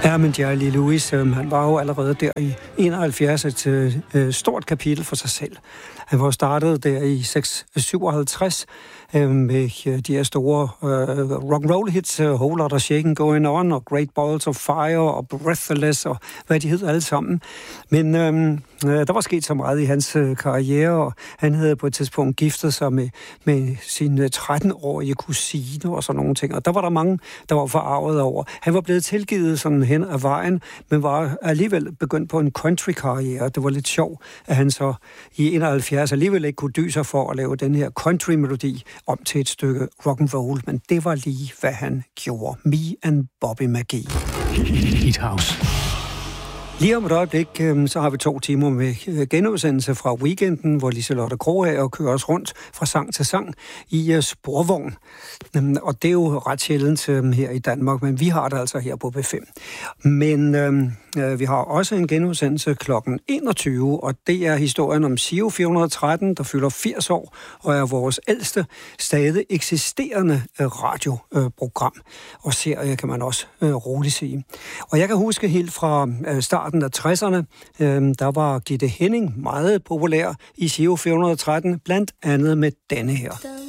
Ja, men Jerry Lee Lewis, han var jo allerede der i 71 et stort kapitel for sig selv. Han var startet der i 57 med de her store rock'n'roll hits, Whole Lotta Shakin' Going On, og Great Balls of Fire, og Breathless, og hvad de hed alle sammen. Men der var sket så meget i hans karriere, og han havde på et tidspunkt giftet sig med sin 13-årige kusine og sådan nogle ting. Og der var der mange, der var forarvet over. Han var blevet tilgivet sådan hen ad vejen, men var alligevel begyndt på en country-karriere. Det var lidt sjovt, at han så i 71 alligevel ikke kunne dy sig for at lave den her country-melodi om til et stykke rock'n'roll, men det var lige, hvad han gjorde. Me and Bobby McGee. Hit House. Lige om et øjeblik, så har vi 2 timer med genudsendelse fra weekenden, hvor Liselotte Krogager kører os rundt fra sang til sang i sporvogn. Og det er jo ret sjældent her i Danmark, men vi har det altså her på B5. Men vi har også en genudsendelse kl. 21, og det er historien om Giro 413, der fylder 80 år, og er vores ældste stadig eksisterende radioprogram. Og serie kan man også roligt sige. Og jeg kan huske helt fra starten af 60'erne, der var Gitte Henning meget populær i Giro 413, blandt andet med denne her.